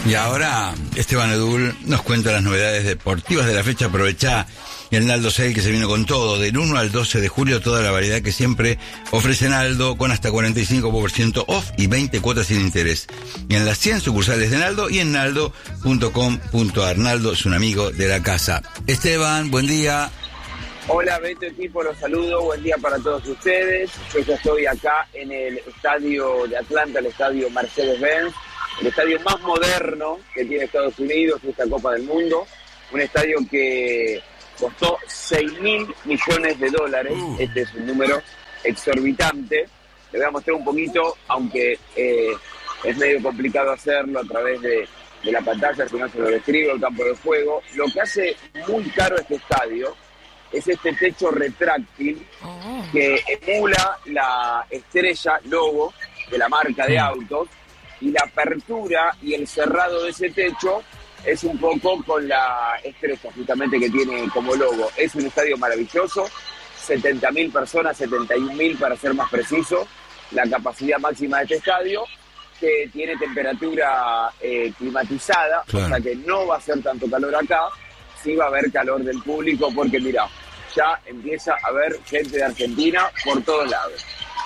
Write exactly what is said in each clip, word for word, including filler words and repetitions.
Y ahora Esteban Edul nos cuenta las novedades deportivas de la fecha. Aprovechá el Naldo Sale, que se vino con todo. Del uno al doce de julio, toda la variedad que siempre ofrece Naldo, con hasta cuarenta y cinco por ciento off y veinte cuotas sin interés. Y en las cien sucursales de Naldo y en naldo punto com punto ar. Naldo es un amigo de la casa. Esteban, buen día. Hola, Beto, equipo, los saludo, buen día para todos ustedes. Yo ya estoy acá en el estadio de Atlanta, el estadio Mercedes-Benz, el estadio más moderno que tiene Estados Unidos, esta Copa del Mundo, un estadio que costó seis mil millones de dólares, uh. este es un número exorbitante. Le voy a mostrar un poquito, aunque eh, es medio complicado hacerlo a través de, de la pantalla, si no se lo describo, el campo de juego. Lo que hace muy caro este estadio es este techo retráctil oh. que emula la estrella logo de la marca de autos, y la apertura y el cerrado de ese techo es un poco con la estrella justamente que tiene como logo. Es un estadio maravilloso, setenta mil personas, setenta y un mil para ser más preciso, la capacidad máxima de este estadio, que tiene temperatura eh, climatizada, claro. O sea que no va a ser tanto calor acá. Sí va a haber calor del público porque, mira, ya empieza a haber gente de Argentina por todos lados.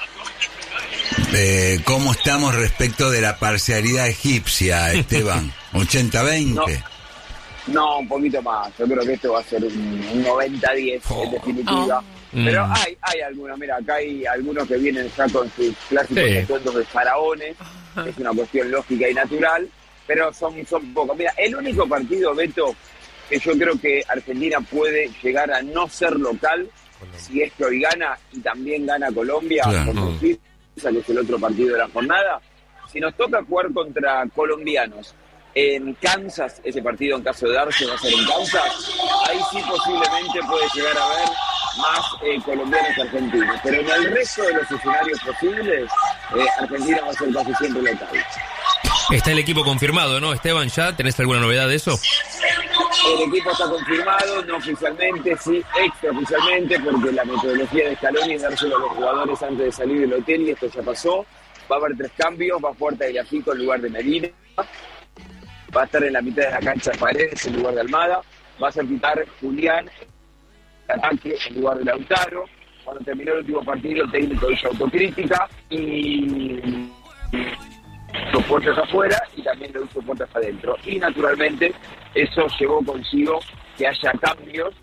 Eh, ¿Cómo estamos respecto de la parcialidad egipcia, Esteban? ¿ochenta veinte? No, no, un poquito más. Yo creo que esto va a ser un, un noventa diez oh. en definitiva. Oh. Pero mm. hay hay algunos, mira, acá hay algunos que vienen ya con sus clásicos sí. atuendos de faraones. Es una cuestión lógica y natural, pero son, son pocos. Mira, el único partido, Beto, que yo creo que Argentina puede llegar a no ser local, Colombia. Si es que hoy gana y también gana Colombia, claro. Con que es el otro partido de la jornada. Si nos toca jugar contra colombianos en Kansas, ese partido en caso de darse va a ser en Kansas, ahí sí posiblemente puede llegar a haber más eh, colombianos que argentinos, pero en el resto de los escenarios posibles, eh, Argentina va a ser casi siempre local. Está el equipo confirmado, ¿no, Esteban? ¿Ya tenés alguna novedad de eso? El equipo está confirmado, no oficialmente, sí extraoficialmente, porque la metodología de Scaloni es dárselo a los jugadores antes de salir del hotel, y esto ya pasó. Va a haber tres cambios, va a jugar Tagliafico en lugar de Medina, va a estar en la mitad de la cancha Paredes en lugar de Almada, va a ser quitar Julián ataque en lugar de Lautaro. Cuando terminó el último partido, el técnico hizo autocrítica y dos puertas afuera y también lo hizo puertas adentro. Y naturalmente eso llevó consigo que haya cambios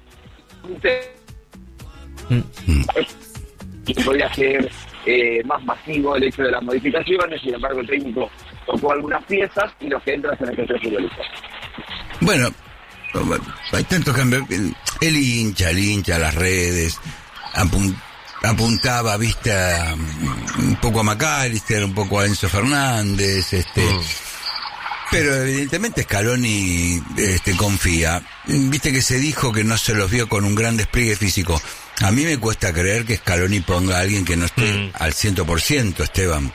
y podría ser eh, más masivo el hecho de las modificaciones. Sin embargo, el técnico tocó algunas piezas y los que entran son estos tres futbolistas. Bueno, hay tantos cambios. El, el hincha, el hincha, las redes, apun, apuntaba, viste, a, un poco a McAllister, un poco a Enzo Fernández, este, mm. pero evidentemente Scaloni este, confía. Viste que se dijo que no se los vio con un gran despliegue físico. A mí me cuesta creer que Scaloni ponga a alguien que no esté mm. al cien por ciento, Esteban.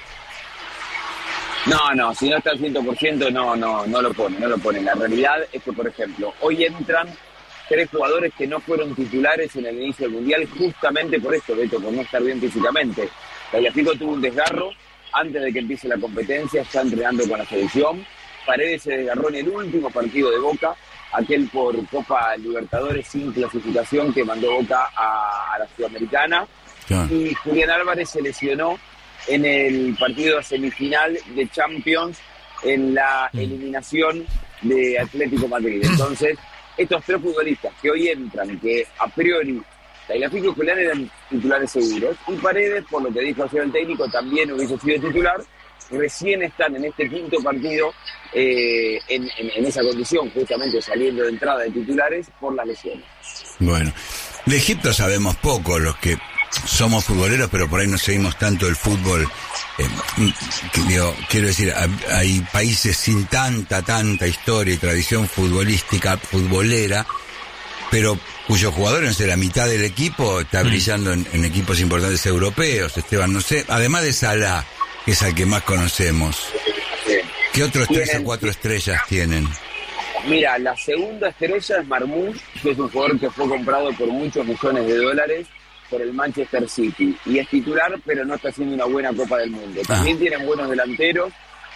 No, no, si no está al cien por ciento no, no, no lo pone, no lo pone. La realidad es que, por ejemplo, hoy entran tres jugadores que no fueron titulares en el inicio del Mundial justamente por esto, Beto, por no estar bien físicamente. Tagliafico tuvo un desgarro antes de que empiece la competencia, está entrenando con la selección. Paredes se desgarró en el último partido de Boca, aquel por Copa Libertadores sin clasificación que mandó Boca a, a la Sudamericana. Ah. Y Julián Álvarez se lesionó en el partido semifinal de Champions en la eliminación de Atlético Madrid. Entonces, estos tres futbolistas que hoy entran, que a priori Tagliafico y Julián eran titulares seguros, y Paredes, por lo que dijo ayer el técnico, también hubiese sido titular, recién están en este quinto partido eh, en, en, en esa condición, justamente saliendo de entrada de titulares por las lesiones. Bueno, de Egipto sabemos poco, los que somos futboleros, pero por ahí no seguimos tanto el fútbol. Eh, digo, quiero decir, hay países sin tanta, tanta historia y tradición futbolística, futbolera, pero cuyos jugadores, no sé, la mitad del equipo está mm. brillando en, en equipos importantes europeos, Esteban, no sé, además de Salah, que es al que más conocemos. Sí. ¿Qué otros tres o cuatro estrellas tienen? Mira, la segunda estrella es Marmoush, que es un jugador que fue comprado por muchos millones de dólares por el Manchester City, y es titular, pero no está haciendo una buena Copa del Mundo. También ah. tienen buenos delanteros,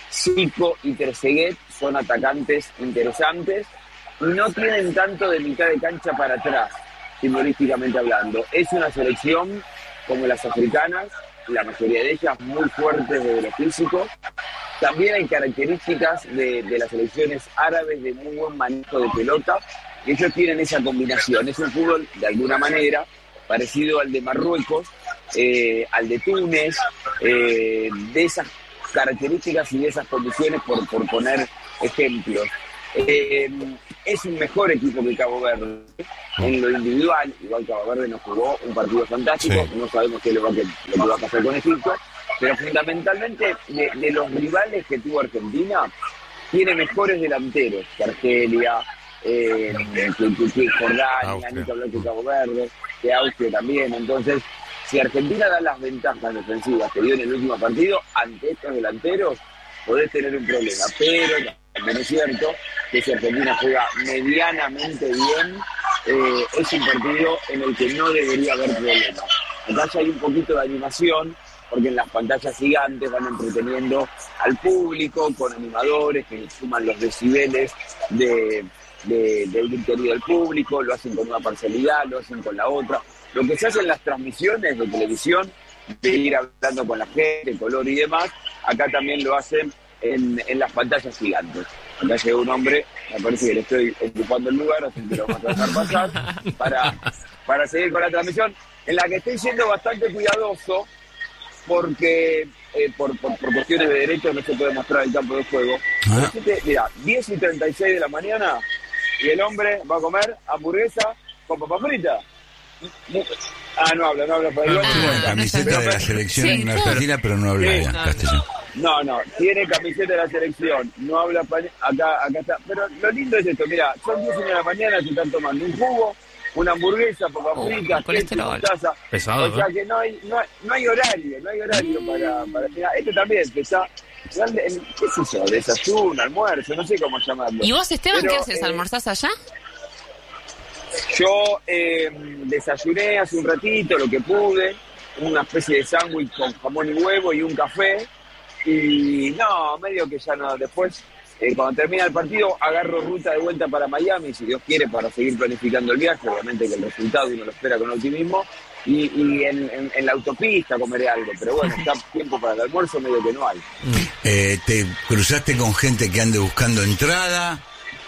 Zico y Trezeguet son atacantes interesantes y no tienen tanto de mitad de cancha para atrás, futbolísticamente hablando. Es una selección como las africanas, la mayoría de ellas muy fuertes desde lo físico. También hay características de, de las selecciones árabes de muy buen manejo de pelota. Ellos tienen esa combinación. Es un fútbol, de alguna manera, parecido al de Marruecos, eh, al de Túnez, eh, de esas características y de esas condiciones, por, por poner ejemplos. Eh, es un mejor equipo que Cabo Verde en lo individual. Igual Cabo Verde nos jugó un partido fantástico, sí. No sabemos qué es lo, lo que va a pasar con Egipto, pero fundamentalmente de, de los rivales que tuvo Argentina, tiene mejores delanteros que Argelia, eh, que, que, que Jordania, ni que hablar que Cabo Verde, que Austria también. Entonces, si Argentina da las ventajas defensivas que dio en el último partido, ante estos delanteros, podés tener un problema. Pero también es cierto que si Argentina juega medianamente bien, eh, es un partido en el que no debería haber problemas. Acá ya hay un poquito de animación, porque en las pantallas gigantes van entreteniendo al público con animadores que suman los decibeles de, de, del griterío del público, lo hacen con una parcialidad, lo hacen con la otra. Lo que se hace en las transmisiones de televisión, de ir hablando con la gente, color y demás, acá también lo hacen en, en las pantallas gigantes. Acá llega un hombre, me parece que le estoy ocupando el lugar, así que lo vamos a dejar pasar para, para seguir con la transmisión, en la que estoy siendo bastante cuidadoso, porque eh, por, por, por cuestiones de derechos no se puede mostrar el campo de juego. ¿Ah? Así que, mira, diez y treinta y seis de la mañana, y el hombre va a comer hamburguesa con papa frita. Ah, no habla, no habla para el Tiene una camiseta de la selección en Argentina, pero no habla Sí. ya, castellano. No, no, tiene camiseta de la selección, no habla español, acá, acá está. Pero lo lindo es esto, mira, son diez de la mañana, se están tomando un jugo, una hamburguesa, papas Oh, fritas, colesterol. taza. Pesado, O sea ¿no? que no hay, no hay, no hay horario, no hay horario para, para mira, este también, que está, qué sé yo, desayuno, almuerzo, no sé cómo llamarlo. ¿Y vos, Esteban, Pero, qué haces? eh, ¿Almorzás allá? Yo eh, desayuné hace un ratito lo que pude, una especie de sándwich con jamón y huevo y un café, y no, medio que ya no, después, eh, cuando termina el partido, agarro ruta de vuelta para Miami, si Dios quiere, para seguir planificando el viaje, obviamente que el resultado uno lo espera con optimismo, y, y en, en, en la autopista comeré algo, pero bueno, está tiempo para el almuerzo, medio que no hay. Eh, ¿Te cruzaste con gente que ande buscando entrada?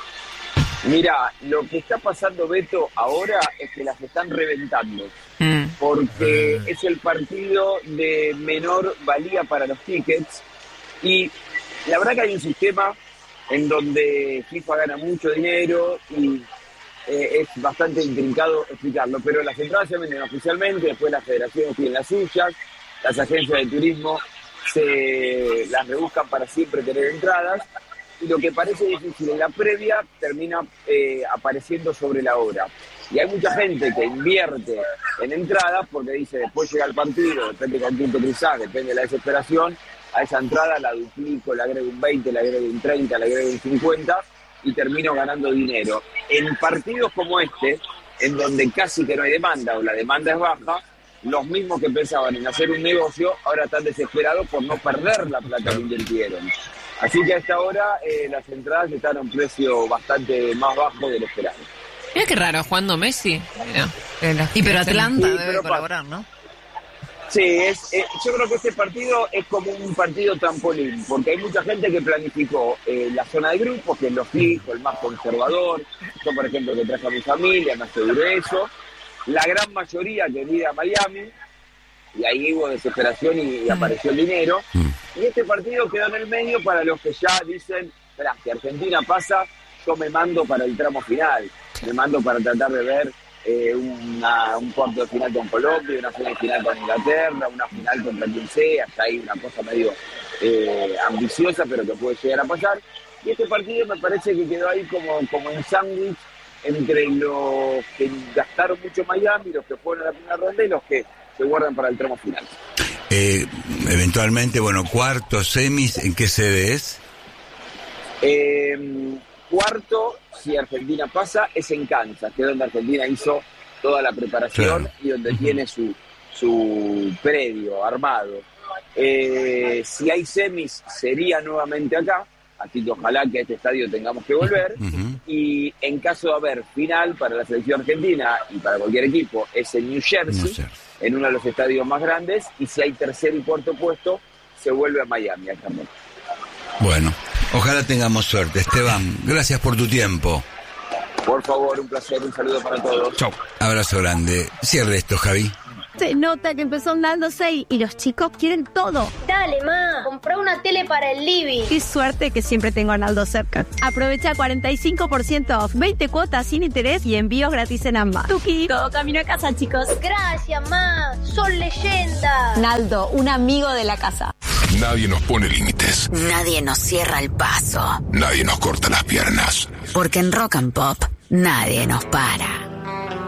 Mira, lo que está pasando, Beto, ahora es que las están reventando, Mm. porque Ah. es el partido de menor valía para los tickets, y la verdad que hay un sistema en donde FIFA gana mucho dinero y eh, es bastante intrincado explicarlo, pero las entradas se venden oficialmente, después las federaciones tienen las suyas, las agencias de turismo se las rebuscan para siempre tener entradas, y lo que parece difícil en la previa termina eh, apareciendo sobre la hora. Y hay mucha gente que invierte en entradas porque dice, después llega el partido, depende con quién te cruzás, depende de la desesperación, a esa entrada la duplico, le agrego un veinte, le agrego un treinta, le agrego un cincuenta y termino ganando dinero. En partidos como este, en donde casi que no hay demanda o la demanda es baja, los mismos que pensaban en hacer un negocio ahora están desesperados por no perder la plata que invirtieron. Así que a esta hora eh, las entradas están a un precio bastante más bajo de lo esperado. Mira qué raro, jugando Messi. Mira, Y pero Atlanta Sí, debe pero colaborar, ¿no? Sí, es, eh, yo creo que este partido es como un partido trampolín, porque hay mucha gente que planificó eh, la zona de grupos, que es lo fijo, el más conservador. Yo, por ejemplo, que traje a mi familia, me aseguré eso. La gran mayoría que vive a Miami, y ahí hubo desesperación y, y apareció el dinero. Y este partido quedó en el medio para los que ya dicen, esperá, que Argentina pasa, yo me mando para el tramo final, me mando para tratar de ver eh, una, un cuarto de final con Colombia, una final final con Inglaterra, una final contra quien sea, hasta ahí una cosa medio eh, ambiciosa, pero que puede llegar a pasar. Y este partido me parece que quedó ahí como, como un sándwich entre los que gastaron mucho Miami, los que fueron a la primera ronda y los que se guardan para el tramo final. Eh, eventualmente, bueno, cuartos, semis, ¿en qué sede es? Eh, cuarto, si Argentina pasa, es en Kansas, que es donde Argentina hizo toda la preparación Claro. y donde tiene su, su predio armado. Eh, si hay semis, sería nuevamente acá, así que ojalá que a este estadio tengamos que volver. Uh-huh. Y en caso de haber final para la selección argentina y para cualquier equipo, es en New Jersey, New Jersey, en uno de los estadios más grandes. Y si hay tercer y cuarto puesto, se vuelve a Miami, al Jamón. Bueno, ojalá tengamos suerte. Esteban, gracias por tu tiempo. Por favor, un placer, un saludo para todos. Chau. Abrazo grande. Cierre esto, Javi. Se nota que empezó Naldo seis y los chicos quieren todo. Dale, ma, comprá una tele para el living. Qué suerte que siempre tengo a Naldo cerca. Aprovecha cuarenta y cinco por ciento off, veinte cuotas sin interés y envíos gratis en ambas. Tuki, todo camino a casa, chicos. Gracias, ma, son leyendas. Naldo, un amigo de la casa. Nadie nos pone límites. Nadie nos cierra el paso. Nadie nos corta las piernas. Porque en Rock and Pop nadie nos para.